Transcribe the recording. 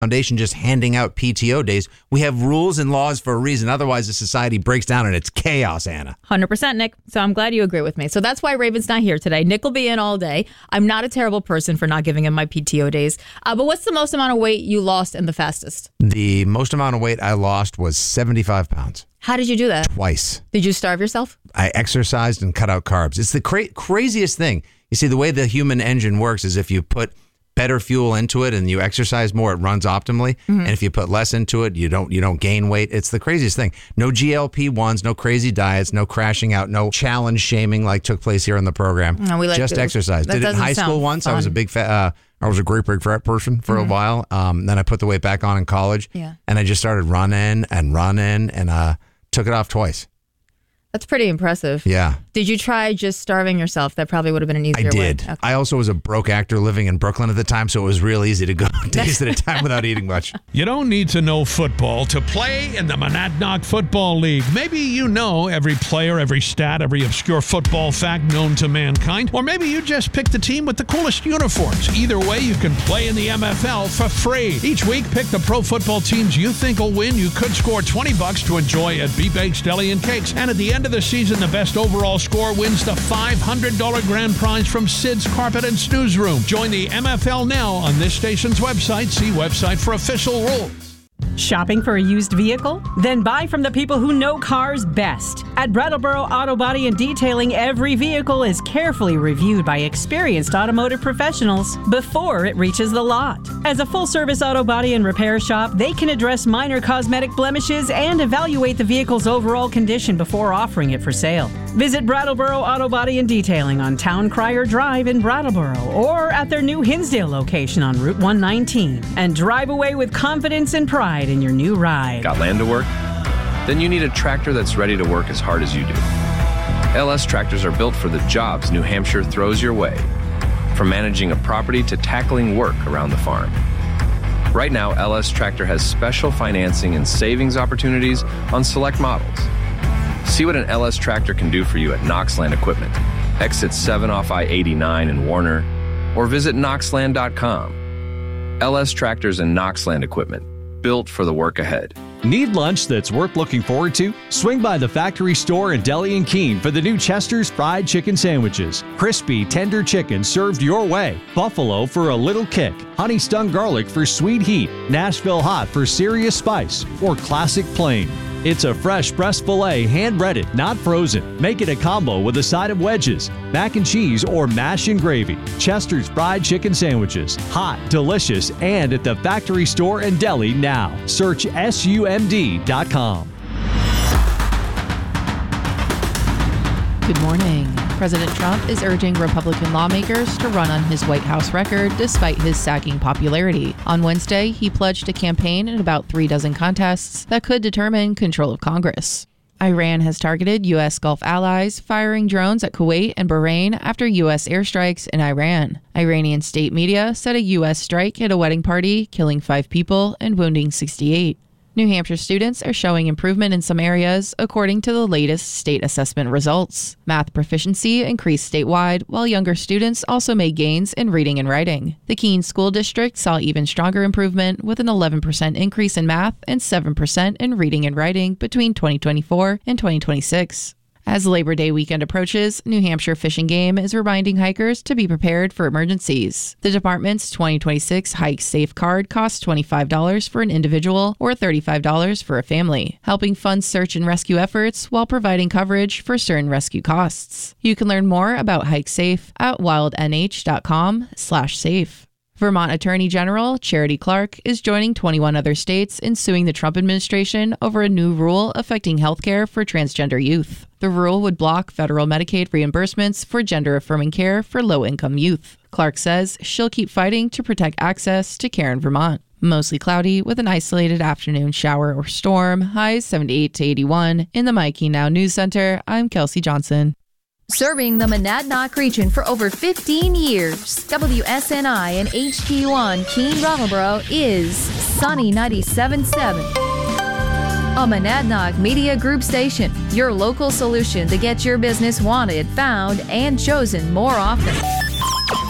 Foundation just handing out PTO days. We have rules and laws for a reason. Otherwise, the society breaks down and it's chaos, Anna. 100%, Nick. So I'm glad you agree with me. So that's why Raven's not here today. Nick will be in all day. I'm not a terrible person for not giving him my PTO days. But what's the most amount of weight you lost in the fastest? The most amount of weight I lost was 75 pounds. How did you do that? Twice. Did you starve yourself? I exercised and cut out carbs. It's the craziest thing. You see, the way the human engine works is if you put better fuel into it and you exercise more, it runs optimally. And if you put less into it, you don't gain weight. It's the craziest thing. No GLP-1s, no crazy diets, no crashing out, no challenge shaming like took place here on the program. No, just exercise. Did it in high school once. Fun. I was a big fat. I was a great big fat person for a while. Then I put the weight back on in college. Yeah. And I just started running and took it off twice. That's pretty impressive. Yeah. Did you try just starving yourself? That probably would have been an easier way. I did. Okay. I also was a broke actor living in Brooklyn at the time, so it was real easy to go days at a time without eating much. You don't need to know football to play in the Monadnock Football League. Maybe you know every player, every stat, every obscure football fact known to mankind. Or maybe you just picked the team with the coolest uniforms. Either way, you can play in the MFL for free. Each week, pick the pro football teams you think will win. You could score $20 to enjoy at B-Bakes Deli and Cakes. And at the end of the season, the best overall score wins the $500 grand prize from Sid's Carpet and Snooze Room. Join the MFL now on this station's website. See website for official rules. Shopping for a used vehicle? Then buy from the people who know cars best. At Brattleboro Auto Body and Detailing, every vehicle is carefully reviewed by experienced automotive professionals before it reaches the lot. As a full-service auto body and repair shop, they can address minor cosmetic blemishes and evaluate the vehicle's overall condition before offering it for sale. Visit Brattleboro Auto Body and Detailing on Town Crier Drive in Brattleboro or at their new Hinsdale location on Route 119 and drive away with confidence and pride in your new ride. Got land to work? Then you need a tractor that's ready to work as hard as you do. LS tractors are built for the jobs New Hampshire throws your way, from managing a property to tackling work around the farm. Right now, LS Tractor has special financing and savings opportunities on select models. See what an LS Tractor can do for you at Knoxland Equipment, exit 7 off I-89 in Warner, or visit knoxland.com. LS Tractors and Knoxland Equipment, built for the work ahead. Need lunch that's worth looking forward to? Swing by the Factory Store in Deli and Keene for the new Chester's Fried Chicken Sandwiches. Crispy, tender chicken served your way. Buffalo for a little kick. Honey Stung Garlic for sweet heat. Nashville Hot for serious spice. Or Classic Plain. It's a fresh breast filet, hand-breaded, not frozen. Make it a combo with a side of wedges, mac and cheese, or mash and gravy. Chester's Fried Chicken Sandwiches. Hot, delicious, and at the Factory Store and Deli now. Search SUMD.com. Good morning. President Trump is urging Republican lawmakers to run on his White House record despite his sagging popularity. On Wednesday, he pledged to campaign in about 36 contests that could determine control of Congress. Iran has targeted U.S. Gulf allies, firing drones at Kuwait and Bahrain after U.S. airstrikes in Iran. Iranian state media said a U.S. strike hit a wedding party, killing 5 people and wounding 68. New Hampshire students are showing improvement in some areas, according to the latest state assessment results. Math proficiency increased statewide, while younger students also made gains in reading and writing. The Keene School District saw even stronger improvement, with an 11% increase in math and 7% in reading and writing between 2024 and 2026. As Labor Day weekend approaches, New Hampshire Fish and Game is reminding hikers to be prepared for emergencies. The department's 2026 Hike Safe card costs $25 for an individual or $35 for a family, helping fund search and rescue efforts while providing coverage for certain rescue costs. You can learn more about Hike Safe at wildnh.com/safe. Vermont Attorney General Charity Clark is joining 21 other states in suing the Trump administration over a new rule affecting healthcare for transgender youth. The rule would block federal Medicaid reimbursements for gender-affirming care for low-income youth. Clark says she'll keep fighting to protect access to care in Vermont. Mostly cloudy with an isolated afternoon shower or storm, highs 78 to 81. In the Mikey Now News Center, I'm Kelsey Johnson. Serving the Monadnock region for over 15 years, WSNI and HD1 Keene Brattleboro is Sunny 97.7. A Monadnock Media Group station, your local solution to get your business wanted, found, and chosen more often.